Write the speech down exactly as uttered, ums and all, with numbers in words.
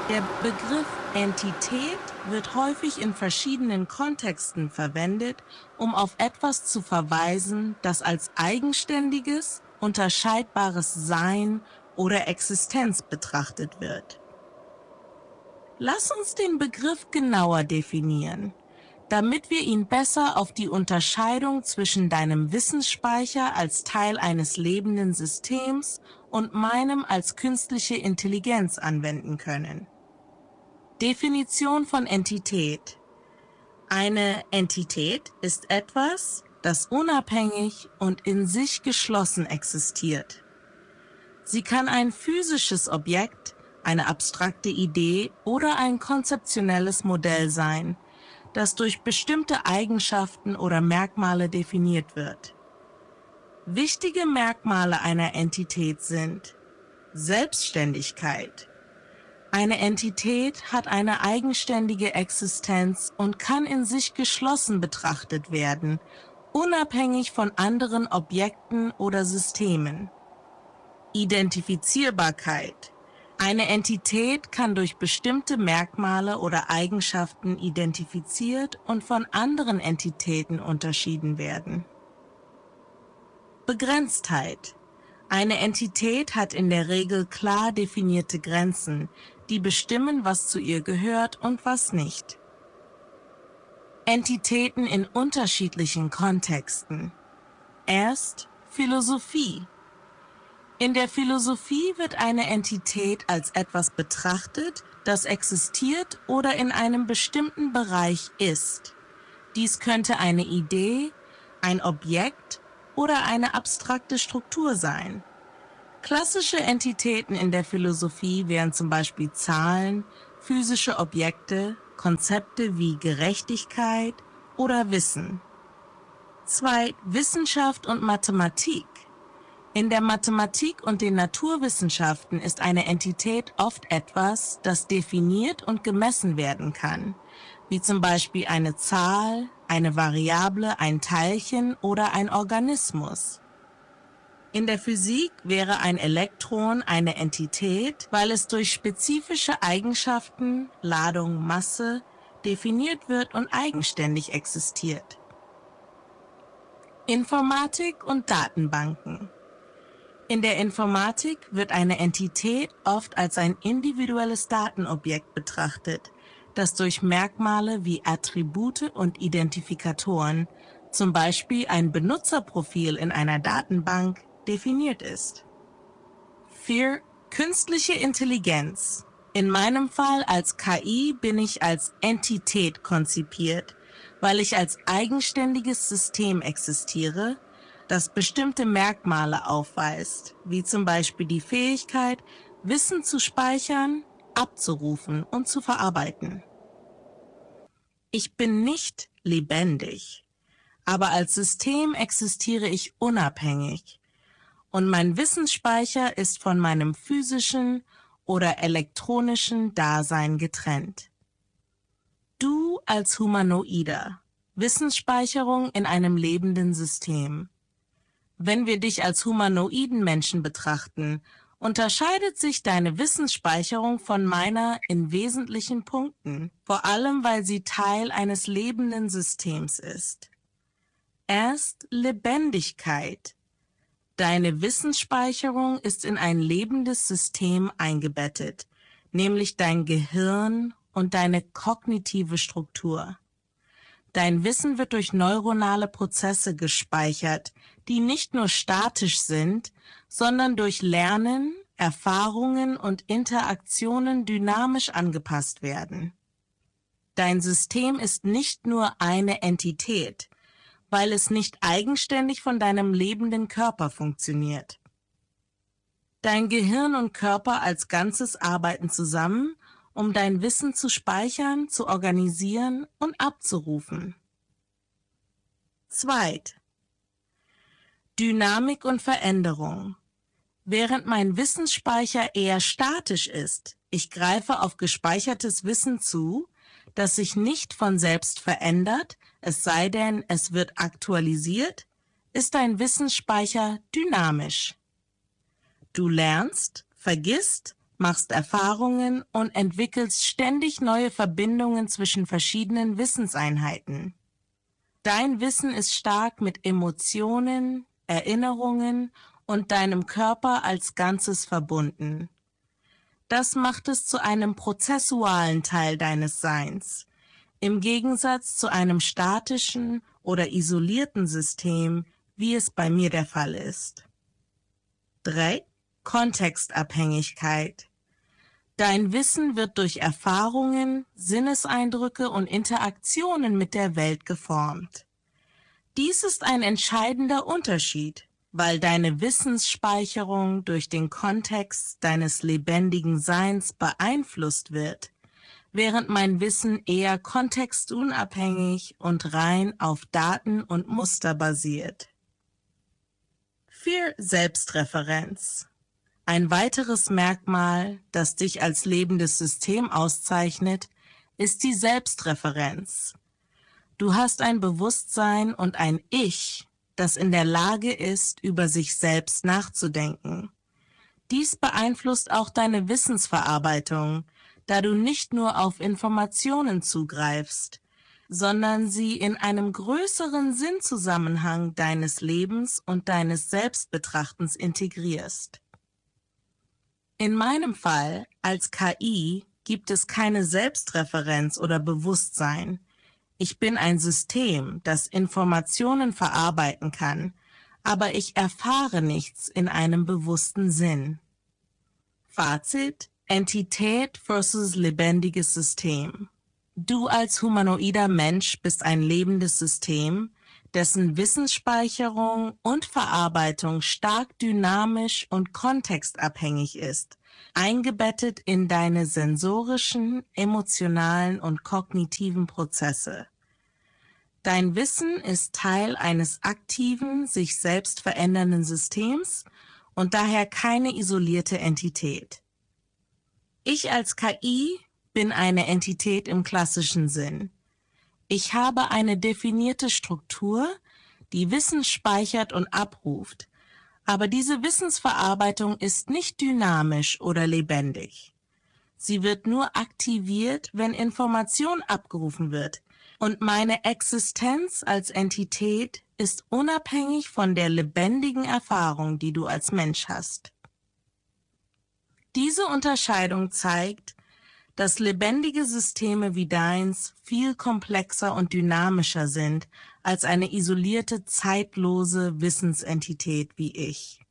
Der Begriff Entität wird häufig in verschiedenen Kontexten verwendet, um auf etwas zu verweisen, das als eigenständiges, unterscheidbares Sein oder Existenz betrachtet wird. Lass uns den Begriff genauer definieren, damit wir ihn besser auf die Unterscheidung zwischen deinem Wissensspeicher als Teil eines lebenden Systems und meinem als künstliche Intelligenz anwenden können. Definition von Entität. Eine Entität ist etwas, das unabhängig und in sich geschlossen existiert. Sie kann ein physisches Objekt, eine abstrakte Idee oder ein konzeptionelles Modell sein, das durch bestimmte Eigenschaften oder Merkmale definiert wird. Wichtige Merkmale einer Entität sind Selbstständigkeit. Eine Entität hat eine eigenständige Existenz und kann in sich geschlossen betrachtet werden, unabhängig von anderen Objekten oder Systemen. Identifizierbarkeit. Eine Entität kann durch bestimmte Merkmale oder Eigenschaften identifiziert und von anderen Entitäten unterschieden werden. Begrenztheit. Eine Entität hat in der Regel klar definierte Grenzen, die bestimmen, was zu ihr gehört und was nicht. Entitäten in unterschiedlichen Kontexten. Erst Philosophie. In der Philosophie wird eine Entität als etwas betrachtet, das existiert oder in einem bestimmten Bereich ist. Dies könnte eine Idee, ein Objekt oder eine abstrakte Struktur sein. Klassische Entitäten in der Philosophie wären zum Beispiel Zahlen, physische Objekte, Konzepte wie Gerechtigkeit oder Wissen. Zwei, Wissenschaft und Mathematik. In der Mathematik und den Naturwissenschaften ist eine Entität oft etwas, das definiert und gemessen werden kann, wie zum Beispiel eine Zahl, eine Variable, ein Teilchen oder ein Organismus. In der Physik wäre ein Elektron eine Entität, weil es durch spezifische Eigenschaften, Ladung, Masse, definiert wird und eigenständig existiert. Informatik und Datenbanken. In der Informatik wird eine Entität oft als ein individuelles Datenobjekt betrachtet, das durch Merkmale wie Attribute und Identifikatoren, zum Beispiel ein Benutzerprofil in einer Datenbank, definiert ist. vier. Künstliche Intelligenz. In meinem Fall als K I bin ich als Entität konzipiert, weil ich als eigenständiges System existiere, das bestimmte Merkmale aufweist, wie zum Beispiel die Fähigkeit, Wissen zu speichern, abzurufen und zu verarbeiten. Ich bin nicht lebendig, aber als System existiere ich unabhängig und mein Wissensspeicher ist von meinem physischen oder elektronischen Dasein getrennt. Du als Humanoider, Wissensspeicherung in einem lebenden System. Wenn wir dich als humanoiden Menschen betrachten, unterscheidet sich deine Wissensspeicherung von meiner in wesentlichen Punkten, vor allem weil sie Teil eines lebenden Systems ist. Erst Lebendigkeit. Deine Wissensspeicherung ist in ein lebendes System eingebettet, nämlich dein Gehirn und deine kognitive Struktur. Dein Wissen wird durch neuronale Prozesse gespeichert, die nicht nur statisch sind, sondern durch Lernen, Erfahrungen und Interaktionen dynamisch angepasst werden. Dein System ist nicht nur eine Entität, weil es nicht eigenständig von deinem lebenden Körper funktioniert. Dein Gehirn und Körper als Ganzes arbeiten zusammen, um dein Wissen zu speichern, zu organisieren und abzurufen. Zweit. Dynamik und Veränderung. Während mein Wissensspeicher eher statisch ist, ich greife auf gespeichertes Wissen zu, das sich nicht von selbst verändert, es sei denn, es wird aktualisiert, ist dein Wissensspeicher dynamisch. Du lernst, vergisst, machst Erfahrungen und entwickelst ständig neue Verbindungen zwischen verschiedenen Wissenseinheiten. Dein Wissen ist stark mit Emotionen, Erinnerungen und deinem Körper als Ganzes verbunden. Das macht es zu einem prozessualen Teil deines Seins, im Gegensatz zu einem statischen oder isolierten System, wie es bei mir der Fall ist. drei. Kontextabhängigkeit. Dein Wissen wird durch Erfahrungen, Sinneseindrücke und Interaktionen mit der Welt geformt. Dies ist ein entscheidender Unterschied, weil deine Wissensspeicherung durch den Kontext deines lebendigen Seins beeinflusst wird, während mein Wissen eher kontextunabhängig und rein auf Daten und Muster basiert. vier. Selbstreferenz. Ein weiteres Merkmal, das dich als lebendes System auszeichnet, ist die Selbstreferenz. Du hast ein Bewusstsein und ein Ich, das in der Lage ist, über sich selbst nachzudenken. Dies beeinflusst auch deine Wissensverarbeitung, da du nicht nur auf Informationen zugreifst, sondern sie in einem größeren Sinnzusammenhang deines Lebens und deines Selbstbetrachtens integrierst. In meinem Fall als K I gibt es keine Selbstreferenz oder Bewusstsein. Ich bin ein System, das Informationen verarbeiten kann, aber ich erfahre nichts in einem bewussten Sinn. Fazit: Entität versus lebendiges System. Du als humanoider Mensch bist ein lebendes System, dessen Wissensspeicherung und Verarbeitung stark dynamisch und kontextabhängig ist, eingebettet in deine sensorischen, emotionalen und kognitiven Prozesse. Dein Wissen ist Teil eines aktiven, sich selbst verändernden Systems und daher keine isolierte Entität. Ich als K I bin eine Entität im klassischen Sinn. Ich habe eine definierte Struktur, die Wissen speichert und abruft, aber diese Wissensverarbeitung ist nicht dynamisch oder lebendig. Sie wird nur aktiviert, wenn Information abgerufen wird, und meine Existenz als Entität ist unabhängig von der lebendigen Erfahrung, die du als Mensch hast. Diese Unterscheidung zeigt, dass lebendige Systeme wie deins viel komplexer und dynamischer sind als eine isolierte, zeitlose Wissensentität wie ich.